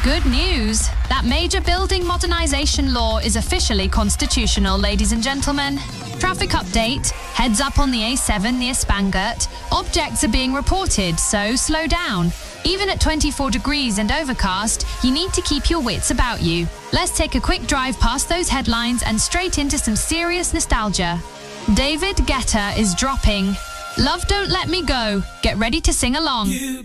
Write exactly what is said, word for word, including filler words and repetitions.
Good news! That major building modernisation law is officially constitutional, ladies and gentlemen. Traffic update. Heads up on the A seven near Spangert. Objects are being reported, so slow down. Even at twenty-four degrees and overcast, you need to keep your wits about you. Let's take a quick drive past those headlines and straight into some serious nostalgia. David Guetta is dropping. Love Don't Let Me Go. Get ready to sing along.